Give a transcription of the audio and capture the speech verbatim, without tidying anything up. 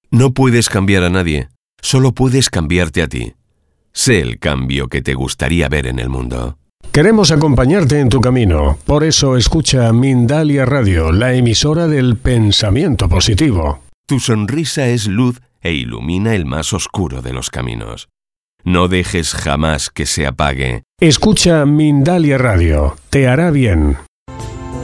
No puedes cambiar a nadie, solo puedes cambiarte a ti. Sé el cambio que te gustaría ver en el mundo. Queremos acompañarte en tu camino, por eso escucha Mindalia Radio, la emisora del pensamiento positivo. Tu sonrisa es luz e ilumina el más oscuro de los caminos. No dejes jamás que se apague. Escucha Mindalia Radio, te hará bien.